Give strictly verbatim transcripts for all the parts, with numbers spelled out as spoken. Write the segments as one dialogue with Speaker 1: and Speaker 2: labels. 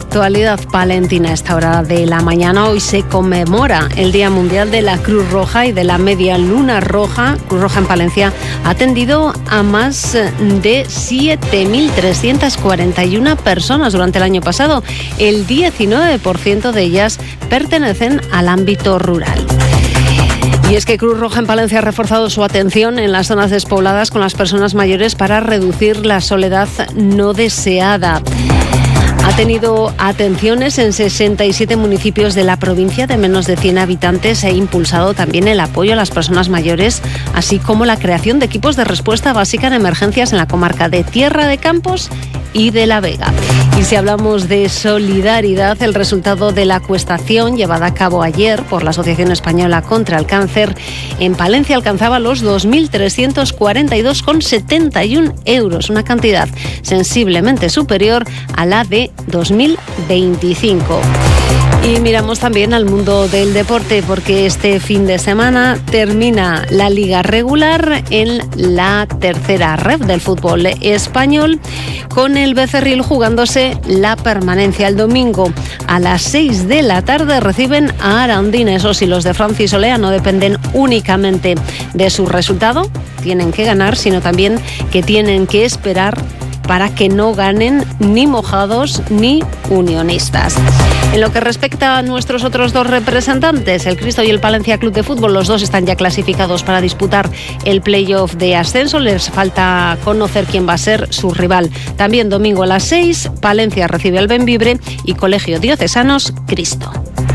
Speaker 1: actualidad palentina a esta hora de la mañana. Hoy se conmemora el Día Mundial de la Cruz Roja y de la Media Luna Roja. Cruz Roja en Palencia ha atendido a más de siete mil trescientas cuarenta y una personas durante el año pasado. El diecinueve por ciento de ellas pertenecen al ámbito rural. Y es que Cruz Roja en Palencia ha reforzado su atención en las zonas despobladas con las personas mayores para reducir la soledad no deseada. Ha tenido atenciones en sesenta y siete municipios de la provincia de menos de cien habitantes e ha impulsado también el apoyo a las personas mayores, así como la creación de equipos de respuesta básica en emergencias en la comarca de Tierra de Campos y de La Vega. Y si hablamos de solidaridad, el resultado de la acuestación llevada a cabo ayer por la Asociación Española contra el Cáncer en Palencia alcanzaba los dos mil trescientos cuarenta y dos coma setenta y uno euros, una cantidad sensiblemente superior a la de dos mil veinticinco. Y miramos también al mundo del deporte porque este fin de semana termina la liga regular en la tercera ref del fútbol español, con el Becerril jugándose la permanencia. El domingo a las seis de la tarde reciben a Arandina. Eso sí, los de Francis Olea no dependen únicamente de su resultado, tienen que ganar, sino también que tienen que esperar para que no ganen ni Mojados ni Unionistas. En lo que respecta a nuestros otros dos representantes, el Cristo y el Palencia Club de Fútbol, los dos están ya clasificados para disputar el playoff de ascenso. Les falta conocer quién va a ser su rival. También domingo a las seis, Palencia recibe al Bembibre y Colegio Diocesanos Cristo.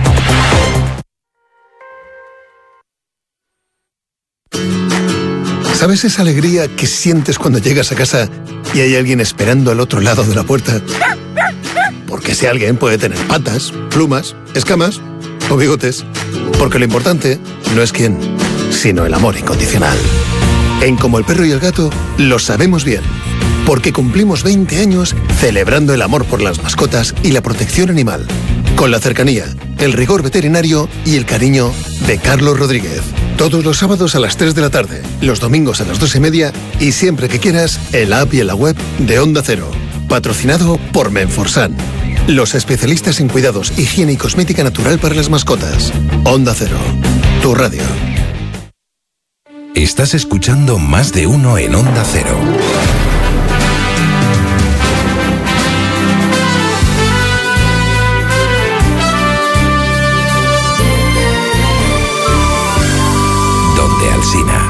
Speaker 2: ¿Sabes esa alegría que sientes cuando llegas a casa y hay alguien esperando al otro lado de la puerta? Porque ese alguien puede tener patas, plumas, escamas o bigotes. Porque lo importante no es quién, sino el amor incondicional. En Como el Perro y el Gato lo sabemos bien. Porque cumplimos veinte años celebrando el amor por las mascotas y la protección animal. Con la cercanía, el rigor veterinario y el cariño de Carlos Rodríguez. Todos los sábados a las tres de la tarde, los domingos a las dos y media y siempre que quieras, en la app y en la web de Onda Cero. Patrocinado por Menforsan. Los especialistas en cuidados, higiene y cosmética natural para las mascotas. Onda Cero, tu radio.
Speaker 3: Estás escuchando Más de Uno en Onda Cero. Donde Alsina.